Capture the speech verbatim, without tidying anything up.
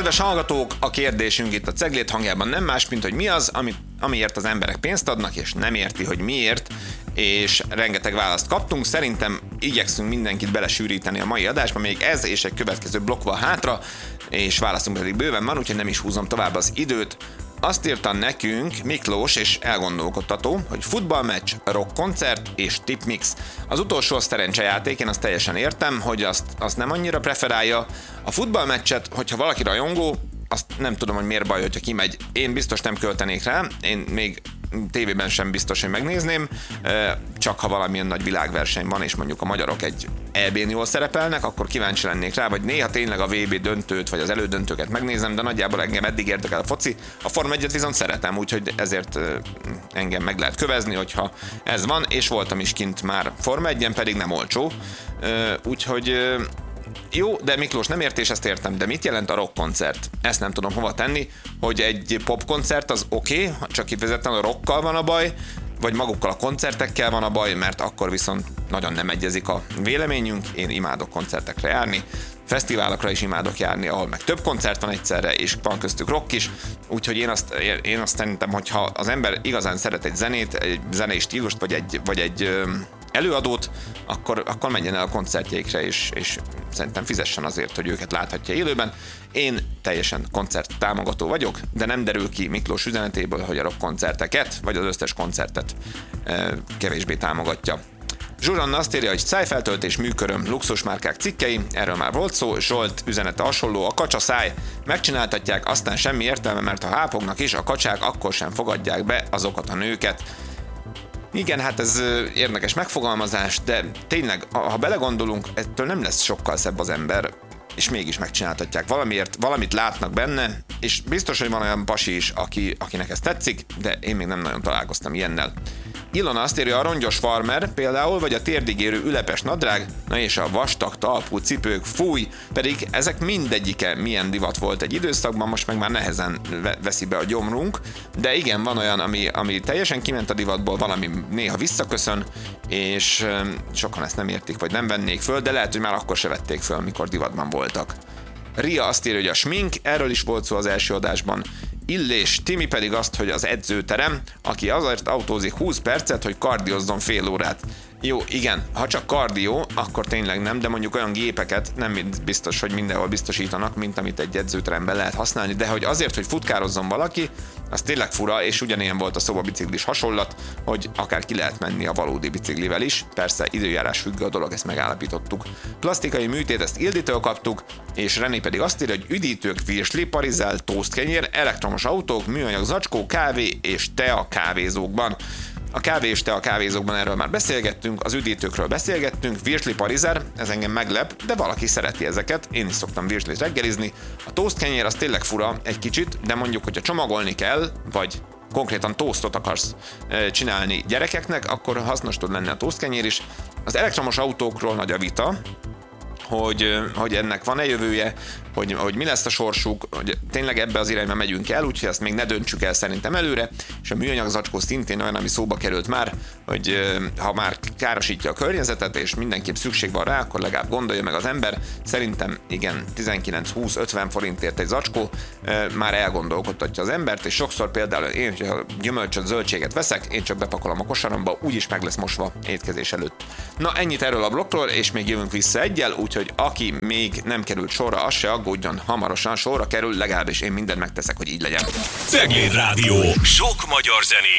Kedves hallgatók, a kérdésünk itt a Ceglét hangjában nem más, mint hogy mi az, ami, amiért az emberek pénzt adnak, és nem érti, hogy miért, és rengeteg választ kaptunk. Szerintem igyekszünk mindenkit belesűríteni a mai adásba, még ez és egy következő blokk van hátra, és válaszunk pedig bőven van, úgyhogy nem is húzom tovább az időt. Azt írta nekünk Miklós és elgondolkodtató, hogy futballmeccs, rockkoncert és tipmix. Az utolsó az szerencsejáték, én azt teljesen értem, hogy azt, azt nem annyira preferálja. A futballmeccset, hogyha valaki rajongó, azt nem tudom, hogy miért baj, hogyha kimegy. Én biztos nem költenék rá, én még tévében sem biztos, hogy megnézném, csak ha valamilyen nagy világverseny van, és mondjuk a magyarok egy é bén jól szerepelnek, akkor kíváncsi lennék rá, vagy néha tényleg a vé bé döntőt, vagy az elődöntőket megnézem, de nagyjából engem eddig érdekel a foci. A Forma egyet viszont szeretem, úgyhogy ezért engem meg lehet kövezni, hogyha ez van, és voltam is kint már Forma egyen, pedig nem olcsó. Úgyhogy jó, de Miklós nem ért, és ezt értem, de mit jelent a rockkoncert? Ezt nem tudom hova tenni, hogy egy popkoncert az oké, okay, csak kifejezetten a rockkal van a baj, vagy magukkal a koncertekkel van a baj, mert akkor viszont nagyon nem egyezik a véleményünk. Én imádok koncertekre járni, fesztiválokra is imádok járni, ahol meg több koncert van egyszerre, és van köztük rock is, úgyhogy én azt, én azt szerintem, hogyha az ember igazán szeret egy zenét, egy zenei stílust, vagy egy, vagy egy előadót, akkor, akkor menjen el a koncertjeikre, és, és szerintem fizessen azért, hogy őket láthatja élőben. Én teljesen koncert támogató vagyok, de nem derül ki Miklós üzenetéből, hogy a rock koncerteket, vagy az összes koncertet e, kevésbé támogatja. Zsuzsanna azt írja, hogy szájfeltöltés, műköröm, luxusmárkák cikkei, erről már volt szó. Zsolt üzenete hasonló, a kacsa száj, megcsináltatják, aztán semmi értelme, mert ha hápognak is, a kacsák akkor sem fogadják be azokat a nőket. Igen, hát ez érdekes megfogalmazás, de tényleg, ha belegondolunk, ettől nem lesz sokkal szebb az ember, és mégis megcsináltatják valamiért, valamit látnak benne, és biztos, hogy van olyan pasi is, aki, akinek ez tetszik, de én még nem nagyon találkoztam ilyennel. Ilona azt írja, a rongyos farmer például, vagy a térdigérő ülepes nadrág, na és a vastag talpú cipők, fúj, pedig ezek mindegyike milyen divat volt egy időszakban, most meg már nehezen veszi be a gyomrunk, de igen, van olyan, ami, ami teljesen kiment a divatból, valami néha visszaköszön, és sokan ezt nem értik, vagy nem vennék föl, de lehet, hogy már akkor se vették föl, mikor divatban voltak. Ria azt írja, hogy a smink, erről is volt szó az első adásban. Illés Timi pedig azt, hogy az edzőterem, aki azért autózik húsz percet, hogy kardiozzon fél órát. Jó, igen, ha csak kardió, akkor tényleg nem, de mondjuk olyan gépeket nem biztos, hogy mindenhol biztosítanak, mint amit egy edzőteremben lehet használni, de hogy azért, hogy futkározzon valaki, az tényleg fura, és ugyanilyen volt a szobabiciklis hasonlat, hogy akár ki lehet menni a valódi biciklivel is, persze időjárás függő a dolog, ezt megállapítottuk. Plastikai műtét, ezt Ilditől kaptuk, és René pedig azt írja, hogy üdítők, virsli, parizel, toastkenyér, elektromos autók, műanyag zacskó, kávé és tea kávézókban. A kávé és tea kávézókban erről már beszélgettünk, az üdítőkről beszélgettünk, virsli parizer, ez engem meglep, de valaki szereti ezeket, én is szoktam virslit reggelizni. A toastkenyér az tényleg fura egy kicsit, de mondjuk, hogyha csomagolni kell, vagy konkrétan toastot akarsz csinálni gyerekeknek, akkor hasznos tud lenni a toastkenyér is. Az elektromos autókról nagy a vita, hogy, hogy ennek van-e jövője, hogy, hogy mi lesz a sorsuk, hogy tényleg ebbe az irányba megyünk el, úgyhogy ezt még ne döntsük el szerintem előre, és a műanyag zacskó szintén olyan, ami szóba került már, hogy ha már károsítja a környezetet, és mindenképp szükség van rá, akkor legalább gondolja meg az ember. Szerintem igen, tizenkilenc húsz ötven forintért egy zacskó már elgondolkodtatja az embert, és sokszor például én, hogyha gyümölcsöt, zöldséget veszek, én csak bepakolom a kosaramba, úgyis meg lesz mosva étkezés előtt. Na, ennyit erről a blokkról, és még jövünk vissza egyel, úgyhogy aki még nem került sorra, az se aggódjon, hamarosan sorra kerül, legalábbis én mindent megteszek, hogy így legyen. Cegléd Rádió. Sok magyar zené.